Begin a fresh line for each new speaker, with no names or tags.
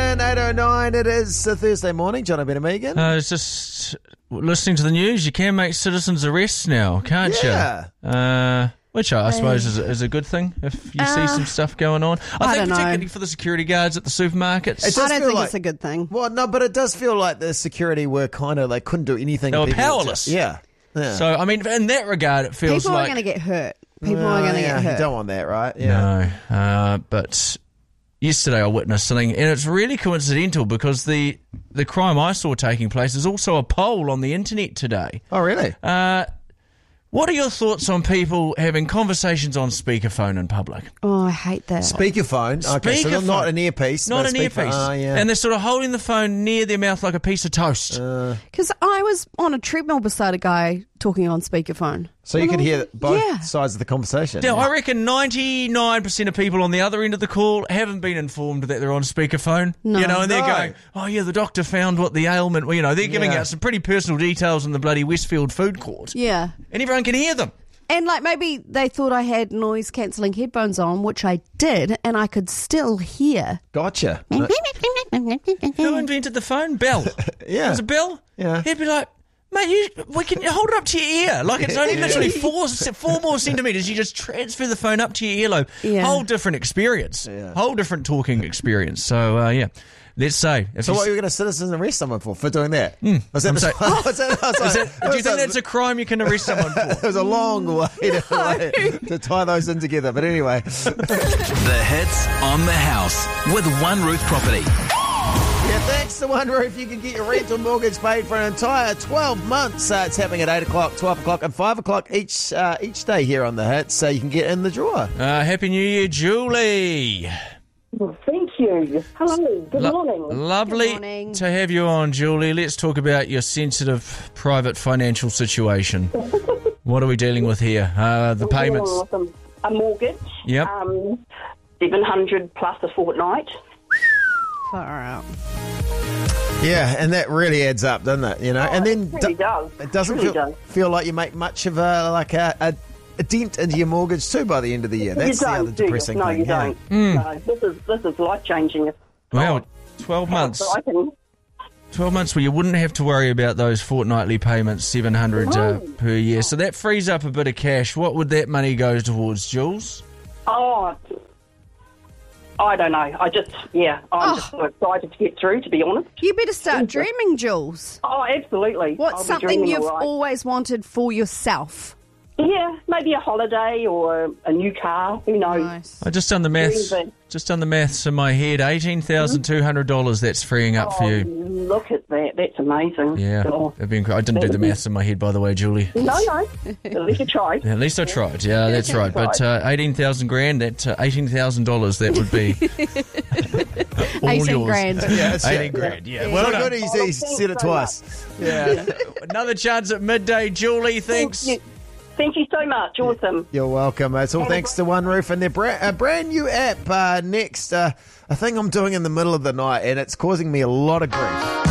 7, 8:09. It is a Thursday morning. John O'Brien and Megan.
It's just listening to the news. You can make citizens arrests now, can't you? Which I suppose is a good thing if you see some stuff going on. I think particularly for the security guards at the supermarkets.
I don't think it's a good thing.
Well, no, but it does feel like the security were they couldn't do anything.
They were powerless.
Yeah.
So, I mean, in that regard, it feels
People
like...
are going to get hurt. People are going to get hurt.
You don't want that, right? Yeah.
No, but yesterday I witnessed something, and it's really coincidental because the crime I saw taking place is also a poll on the internet today.
Oh, really?
What are your thoughts on people having conversations on speakerphone in public?
Oh, I hate that.
Speakerphone? Okay, so not an earpiece.
Not an earpiece. And they're sort of holding the phone near their mouth like a piece of toast.
Because I was on a treadmill beside a guy talking on speakerphone.
So you could hear both sides of the conversation.
Yeah, I reckon 99% of people on the other end of the call haven't been informed that they're on speakerphone.
No.
And they're going, oh yeah, the doctor found what the ailment... they're giving out some pretty personal details in the bloody Westfield food court.
Yeah.
And everyone can hear them.
And maybe they thought I had noise-cancelling headphones on, which I did, and I could still hear.
Gotcha.
Who invented the phone? Bell.
Yeah.
Was it Bell?
Yeah.
He'd be like, mate, we can hold it up to your ear. Like, it's only literally four more centimetres. You just transfer the phone up to your earlobe.
Yeah.
Whole different experience. Yeah. Whole different talking experience. So, let's say.
So what are you going to citizen arrest someone for doing that?
Do you think that's a crime you can arrest someone for?
It was a long way to tie those in together. But anyway.
The Hits on the House with One Roof Property.
Yeah, thanks to One Roof, you can get your rental mortgage paid for an entire 12 months. It's happening at 8 o'clock, 12 o'clock and 5 o'clock each day here on The Hits, so you can get in the drawer.
Happy New Year, Julie.
Well, thank you. Hello. Good morning.
Lovely
Good morning.
to have you on, Julie. Let's talk about your sensitive private financial situation. What are we dealing with here? The payments.
A mortgage.
Yep.
$700 plus a fortnight.
Far out.
Yeah, and that really adds up, doesn't it? And then
It really does.
it doesn't
really
feel like you make much of a dent into your mortgage too by the end of the year. That's the other depressing thing.
You don't. No, this is life changing.
Well, 12 months. 12 months where you wouldn't have to worry about those fortnightly payments, $700 per year. So that frees up a bit of cash. What would that money go towards, Jules?
Oh, I don't know. I'm just so excited to get through, to be honest.
You better start dreaming, Jules.
Oh, absolutely.
What's something you've always wanted for yourself?
Yeah, maybe a holiday or a new car. Who knows?
Nice.
I just done the maths. Just done the maths in my head. $18,200. That's freeing up for you.
Look at that. That's amazing.
Yeah, I didn't do the maths in my head, by the way, Julie.
No. At least you tried.
At least I tried. Yeah, that's right. But $18,000, that $18,000, that would be all
18
yours.
grand.
Yeah,
18 grand. Yeah.
Well,
Well
good.
done.
He said it twice.
Yeah. Another chance at midday, Julie. Thanks.
Thank you so much. Awesome.
You're welcome. It's all thanks to One Roof and their brand new app. Next, a thing I'm doing in the middle of the night, and it's causing me a lot of grief.